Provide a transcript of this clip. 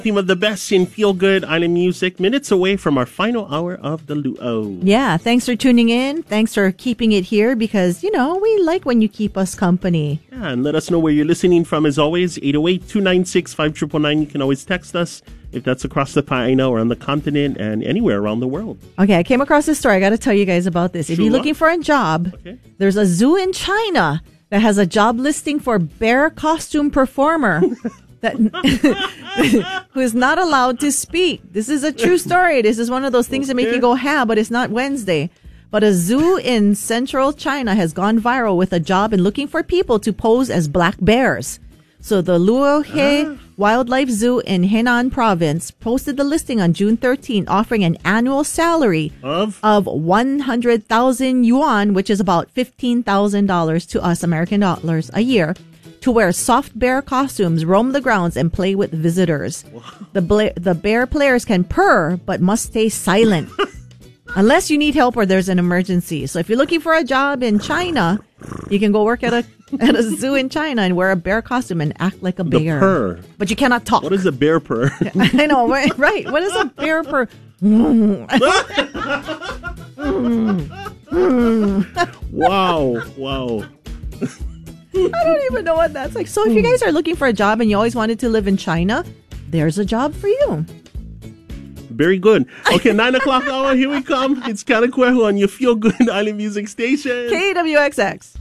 Theme of the best in Feel Good Island Music, minutes away from our final hour of the Luau. Yeah, thanks for tuning in. Thanks for keeping it here because, we like when you keep us company. Yeah, and let us know where you're listening from as always. 808-296-5999. You can always text us if that's across the Paina or on the continent and anywhere around the world. Okay, I came across this story. I got to tell you guys about this. If you're looking for a job, there's a zoo in China that has a job listing for bear costume performer. That who is not allowed to speak. This is a true story. This is one of those things that make you go, but it's not Wednesday. But a zoo in central China has gone viral with a job in looking for people to pose as black bears. So the Luohe Wildlife Zoo in Henan Province posted the listing on June 13, offering an annual salary of 100,000 yuan, which is about $15,000 to us American dollars a year, to wear soft bear costumes, roam the grounds, and play with visitors. The bear players can purr, but must stay silent. Unless you need help or there's an emergency. So if you're looking for a job in China, you can go work at a zoo in China and wear a bear costume and act like a bear. The purr. But you cannot talk. What is a bear purr? I know, right? What is a bear purr? Wow. I don't even know what that's like. So if you guys are looking for a job and you always wanted to live in China, there's a job for you. Very good. Okay, 9 o'clock hour, here we come. It's Kanakweo on your Feel Good Island Music Station. KWXX.